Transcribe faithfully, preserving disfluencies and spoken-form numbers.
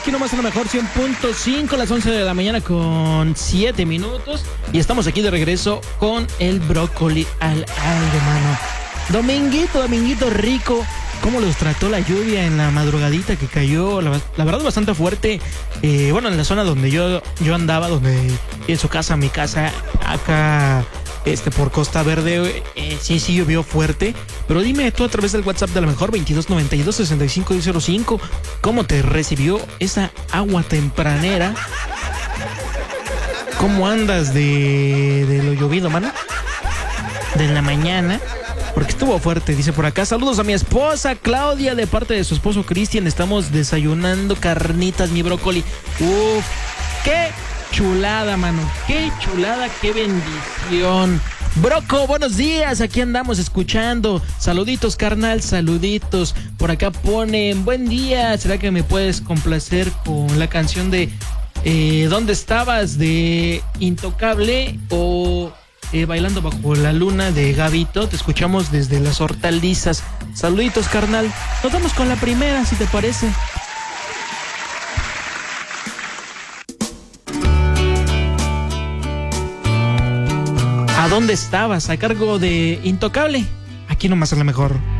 aquí nomás a lo mejor cien punto cinco, las once de la mañana con siete minutos. Y estamos aquí de regreso con el brócoli al aire, mano. Dominguito, dominguito rico. ¿Cómo los trató la lluvia en la madrugadita que cayó? La, la verdad bastante fuerte. Eh, bueno, en la zona donde yo, yo andaba, donde en su casa, mi casa, acá este por Costa Verde, eh, sí, sí llovió fuerte. Pero dime tú a través del WhatsApp de la mejor veintidós noventa y dos sesenta y cinco cero cinco, ¿cómo te recibió esa agua tempranera? ¿Cómo andas de, de lo llovido, mano? De la mañana. Porque estuvo fuerte, dice por acá. Saludos a mi esposa Claudia de parte de su esposo Cristian. Estamos desayunando carnitas, mi brócoli. Uf, qué chulada, mano. Qué chulada, qué bendición. Broco, buenos días. Aquí andamos escuchando. Saluditos, carnal, saluditos. Por acá ponen, buen día. ¿Será que me puedes complacer con la canción de eh, ¿Dónde estabas? De Intocable o... Eh, Bailando bajo la luna de Gabito? Te escuchamos desde las hortalizas. Saluditos, carnal. Nos vamos con la primera, si te parece. ¿A dónde estabas? A cargo de Intocable. Aquí nomás a la mejor.